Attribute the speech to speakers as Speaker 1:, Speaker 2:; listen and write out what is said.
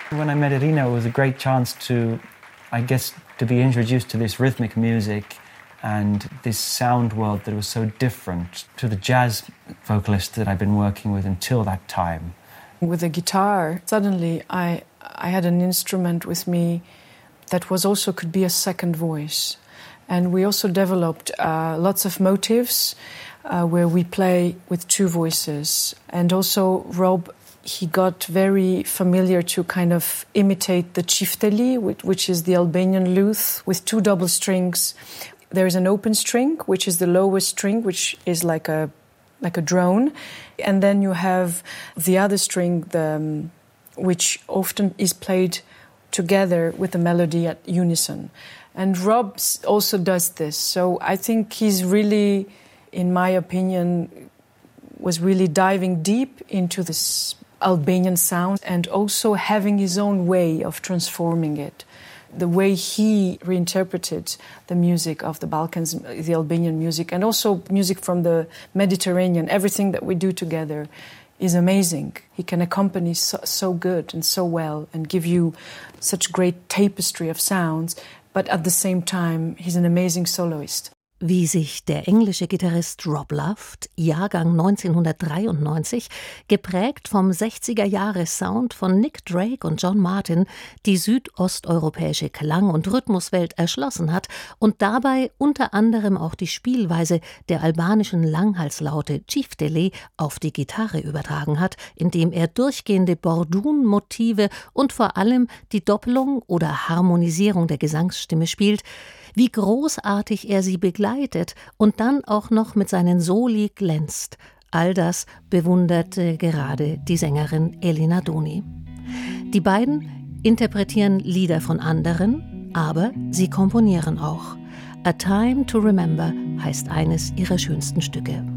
Speaker 1: When I met Irina, it was a great chance to, I guess, to be introduced to this rhythmic music and this sound world that was so different to the jazz vocalist that I've been working with until that time.
Speaker 2: With the guitar, suddenly I had an instrument with me that was also could be a second voice. And we also developed lots of motives where we play with two voices. And also Rob, he got very familiar to kind of imitate the chifteli, which is the Albanian lute, with two double strings. There is an open string, which is the lowest string, which is like a drone. And then you have the other string, which often is played together with the melody at unison. And Rob also does this. So I think he's really, in my opinion, was really diving deep into this Albanian sound and also having his own way of transforming it. The way he reinterpreted the music of the Balkans, the Albanian music, and also music from the Mediterranean, everything that we do together is amazing. He can accompany so good and so well and give you such great tapestry of sounds, but at the same time, he's an amazing soloist.
Speaker 3: Wie sich der englische Gitarrist Rob Luft, Jahrgang 1993, geprägt vom 60er-Jahre-Sound von Nick Drake und John Martin, die südosteuropäische Klang- und Rhythmuswelt erschlossen hat und dabei unter anderem auch die Spielweise der albanischen Langhalslaute Chiftele auf die Gitarre übertragen hat, indem er durchgehende Bordun-Motive und vor allem die Doppelung oder Harmonisierung der Gesangsstimme spielt, wie großartig er sie begleitet und dann auch noch mit seinen Soli glänzt. All das bewunderte gerade die Sängerin Elina Doni. Die beiden interpretieren Lieder von anderen, aber sie komponieren auch. A Time to Remember heißt eines ihrer schönsten Stücke.